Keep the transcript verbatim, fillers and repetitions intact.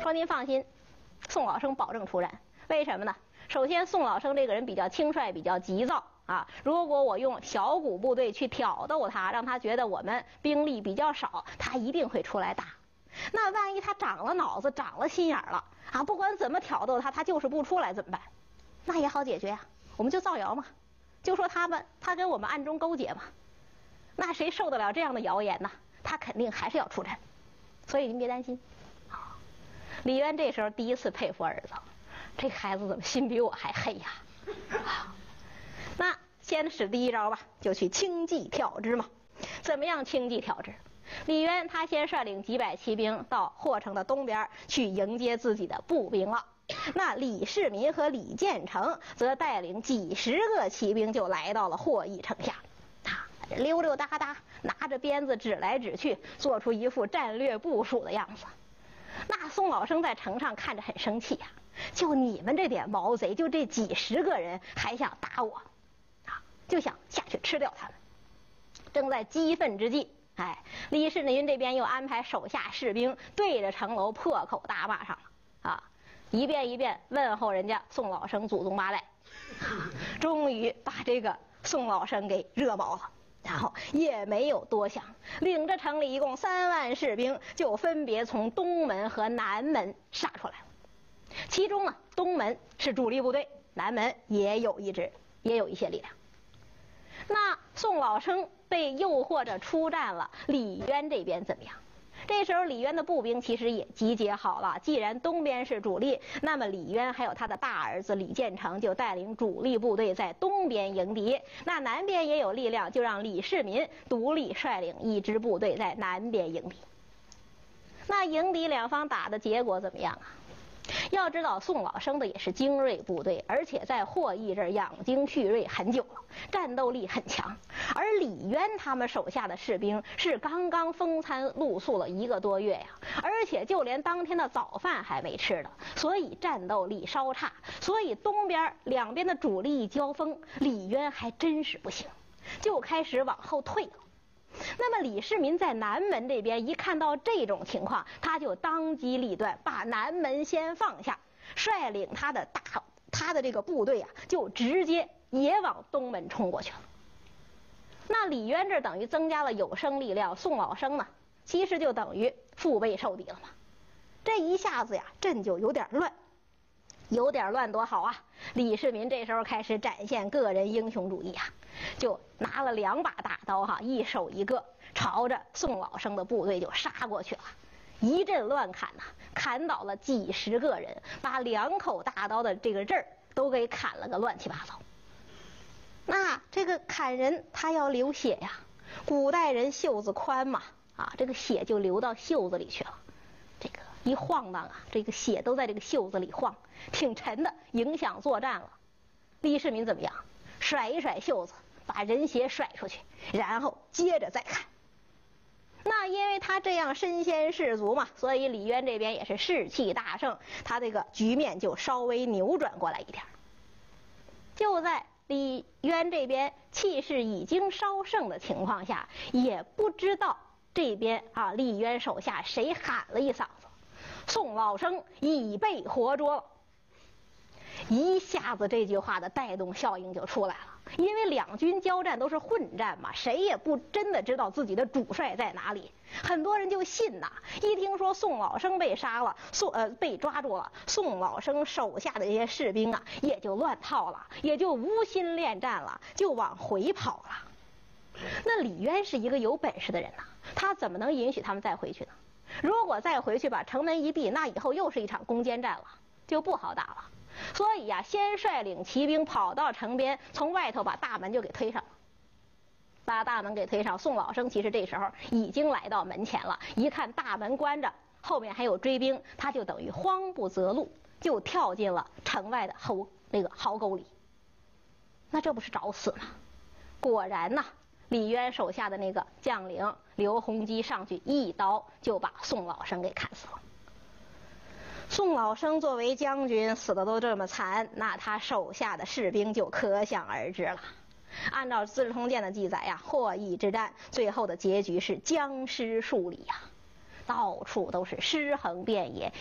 说您放心，宋老生保证出战。为什么呢？首先，宋老生这个人比较轻率，比较急躁啊。如果我用小股部队去挑逗他，让他觉得我们兵力比较少，他一定会出来打。那万一他长了脑子，长了心眼了啊，不管怎么挑逗他，他就是不出来怎么办？那也好解决呀、啊，我们就造谣嘛，就说他们他跟我们暗中勾结嘛。那谁受得了这样的谣言呢？他肯定还是要出战。所以您别担心啊。李渊这时候第一次佩服儿子，这孩子怎么心比我还黑呀？啊，那先使第一招吧，就去轻骑挑之嘛。怎么样轻骑挑之？李渊他先率领几百骑兵到霍城的东边去迎接自己的步兵了。那李世民和李建成则带领几十个骑兵就来到了霍邑城下，啊，溜溜达达拿着鞭子指来指去，做出一副战略部署的样子。那宋老生在城上看着很生气呀、啊，就你们这点毛贼，就这几十个人还想打我啊，就想下去吃掉他们。正在激愤之际，哎，李世民这边又安排手下士兵对着城楼破口大骂上了啊，一遍一遍问候人家宋老生祖宗八代，啊，终于把这个宋老生给惹毛了。然后也没有多想，领着城里一共三万士兵，就分别从东门和南门杀出来了。其中呢，东门是主力部队，南门也有一支，也有一些力量。那宋老生被诱惑着出战了，李渊这边怎么样？这时候李渊的步兵其实也集结好了，既然东边是主力，那么李渊还有他的大儿子李建成就带领主力部队在东边迎敌，那南边也有力量，就让李世民独立率领一支部队在南边迎敌。那迎敌两方打的结果怎么样啊？要知道宋老生的也是精锐部队，而且在霍邑这儿养精蓄锐很久了，战斗力很强。而李渊他们手下的士兵是刚刚风餐露宿了一个多月呀，而且就连当天的早饭还没吃的，所以战斗力稍差。所以东边两边的主力一交锋，李渊还真是不行，就开始往后退了。那么李世民在南门这边一看到这种情况，他就当机立断，把南门先放下，率领他的大他的这个部队啊，就直接也往东门冲过去了。那李渊这等于增加了有生力量，宋老生呢，其实就等于腹背受敌了嘛。这一下子呀，阵就有点乱，有点乱多好啊！李世民这时候开始展现个人英雄主义啊，就拿了两把大刀哈，一手一个，朝着宋老生的部队就杀过去了。一阵乱砍呐、啊，砍倒了几十个人，把两口大刀的这个刃儿都给砍了个乱七八糟。那这个砍人他要流血呀，古代人袖子宽嘛，啊，这个血就流到袖子里去了。这个一晃荡啊，这个血都在这个袖子里晃，挺沉的，影响作战了。李世民怎么样？甩一甩袖子，把人血甩出去，然后接着再砍。那因为他这样身先士卒嘛，所以李渊这边也是士气大盛，他这个局面就稍微扭转过来一点。就在李渊这边气势已经稍盛的情况下，也不知道这边啊李渊手下谁喊了一嗓子，宋老生已被活捉了。一下子这句话的带动效应就出来了，因为两军交战都是混战嘛，谁也不真的知道自己的主帅在哪里，很多人就信呐。一听说宋老生被杀了，宋呃被抓住了，宋老生手下的这些士兵啊也就乱套了，也就无心恋战了，就往回跑了。那李渊是一个有本事的人呐、啊，他怎么能允许他们再回去呢？如果再回去把城门一闭，那以后又是一场攻坚战了，就不好打了。所以呀、啊，先率领骑兵跑到城边，从外头把大门就给推上了。把大门给推上，宋老生其实这时候已经来到门前了，一看大门关着，后面还有追兵，他就等于慌不择路，就跳进了城外的壕那个壕沟里。那这不是找死吗？果然呐，李渊手下的那个将领刘洪基上去一刀就把宋老生给砍死了。宋老生作为将军死的都这么惨，那他手下的士兵就可想而知了。按照《资治通鉴》的记载呀，霍邑之战最后的结局是僵尸数里呀，到处都是尸横遍野，